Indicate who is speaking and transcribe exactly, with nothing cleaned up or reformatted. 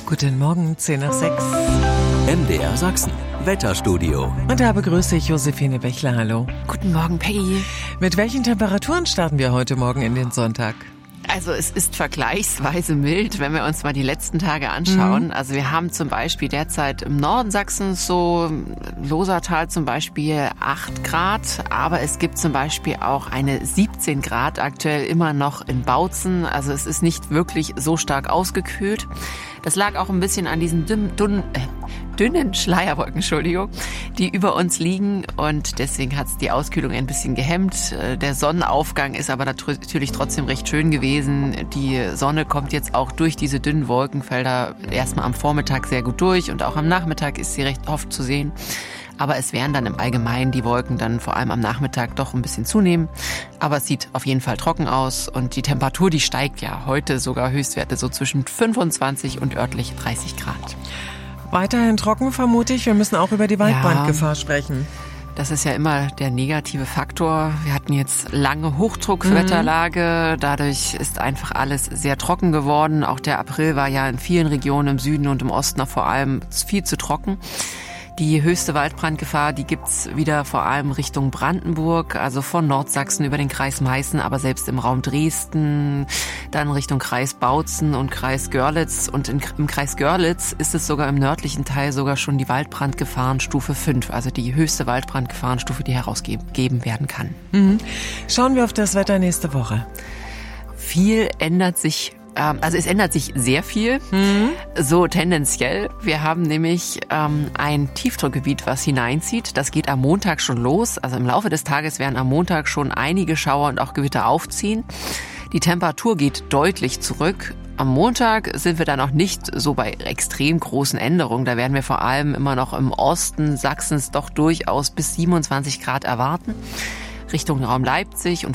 Speaker 1: Guten Morgen, zehn nach sechs.
Speaker 2: M D R Sachsen, Wetterstudio.
Speaker 1: Und da begrüße ich Josephine Bechler, hallo.
Speaker 3: Guten Morgen, Peggy.
Speaker 1: Mit welchen Temperaturen starten wir heute Morgen in den Sonntag?
Speaker 3: Also es ist vergleichsweise mild, wenn wir uns mal die letzten Tage anschauen. Mhm. Also wir haben zum Beispiel derzeit im Norden Sachsens so Losertal zum Beispiel acht Grad, aber es gibt zum Beispiel auch eine siebzehn Grad aktuell immer noch in Bautzen. Also es ist nicht wirklich so stark ausgekühlt. Das lag auch ein bisschen an diesen dünn, dünn, äh, dünnen Schleierwolken, Entschuldigung, die über uns liegen, und deswegen hat es die Auskühlung ein bisschen gehemmt. Der Sonnenaufgang ist aber natürlich trotzdem recht schön gewesen. Die Sonne kommt jetzt auch durch diese dünnen Wolkenfelder erstmal am Vormittag sehr gut durch, und auch am Nachmittag ist sie recht oft zu sehen. Aber es werden dann im Allgemeinen die Wolken dann vor allem am Nachmittag doch ein bisschen zunehmen. Aber es sieht auf jeden Fall trocken aus, und die Temperatur, die steigt ja heute sogar Höchstwerte so zwischen fünfundzwanzig und örtlich dreißig Grad.
Speaker 1: Weiterhin trocken, vermute ich. Wir müssen auch über die Waldbrandgefahr ja sprechen.
Speaker 3: Das ist ja immer der negative Faktor. Wir hatten jetzt lange Hochdruckwetterlage. Dadurch ist einfach alles sehr trocken geworden. Auch der April war ja in vielen Regionen im Süden und im Osten vor allem viel zu trocken. Die höchste Waldbrandgefahr, die gibt's wieder vor allem Richtung Brandenburg, also von Nordsachsen über den Kreis Meißen, aber selbst im Raum Dresden, dann Richtung Kreis Bautzen und Kreis Görlitz. Und in, im Kreis Görlitz ist es sogar im nördlichen Teil sogar schon die Waldbrandgefahrenstufe fünf, also die höchste Waldbrandgefahrenstufe, die herausgegeben werden kann.
Speaker 1: Mhm. Schauen wir auf das Wetter nächste Woche.
Speaker 3: Viel ändert sich. Also es ändert sich sehr viel, mhm. so tendenziell. Wir haben nämlich ähm, ein Tiefdruckgebiet, was hineinzieht. Das geht am Montag schon los. Also im Laufe des Tages werden am Montag schon einige Schauer und auch Gewitter aufziehen. Die Temperatur geht deutlich zurück. Am Montag sind wir dann noch nicht so bei extrem großen Änderungen. Da werden wir vor allem immer noch im Osten Sachsens doch durchaus bis siebenundzwanzig Grad erwarten. Richtung Raum Leipzig und